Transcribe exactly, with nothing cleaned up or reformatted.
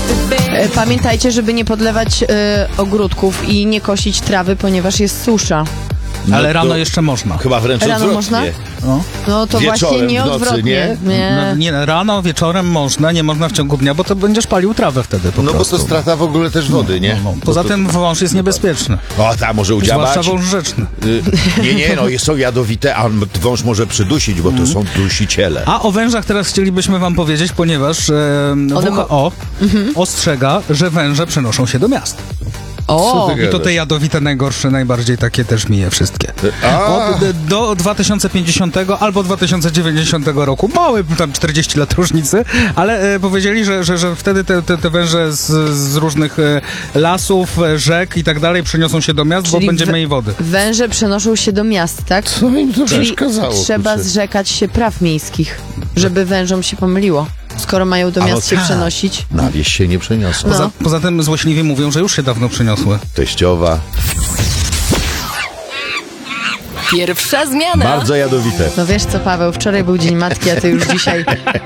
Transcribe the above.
E, Pamiętajcie, żeby nie podlewać e, ogródków i nie kosić trawy, ponieważ jest susza. No Ale to rano jeszcze można. Chyba wręcz Rano odwrotnie. można? No. No to Wieczorem, właśnie nie w nocy, odwrotnie. nie? No, nie, rano, wieczorem można, nie można w ciągu dnia, bo to będziesz palił trawę wtedy po No bo prostu. to strata w ogóle też wody, nie? No, Bo poza to- tym wąż jest niebezpieczny. O, ta może udziałać. Zwłaszcza wąż rzeczny. Y, Nie, nie, no są jadowite, a wąż może przydusić, bo to są dusiciele. A o wężach teraz chcielibyśmy wam powiedzieć, ponieważ e, One W H O ostrzega, że węże przenoszą się do miast. O, ty I to te jadowite, najgorsze, najbardziej takie też mije wszystkie. A, Od, do dwa tysiące pięćdziesiątego albo dwa tysiące dziewięćdziesiątego roku. Mały tam czterdzieści lat różnicy, ale e, powiedzieli, że, że, że wtedy te, te, te węże z, z różnych e, lasów, e, rzek i tak dalej przeniosą się do miast, Czyli bo będzie wę- mniej wody. węże przenoszą się do miast, tak? co im to Czyli przeszkadzało? trzeba kurczę? zrzekać się praw miejskich, żeby wężom się pomyliło. Skoro mają do A no miast się tak. przenosić. Na wieś się nie przeniosą. No. Poza, poza tym złośliwi mówią, że już się dawno przeniosły. Teściowa. Pierwsza zmiana. Bardzo jadowite. No wiesz co, Paweł, wczoraj był Dzień Matki, a ty już dzisiaj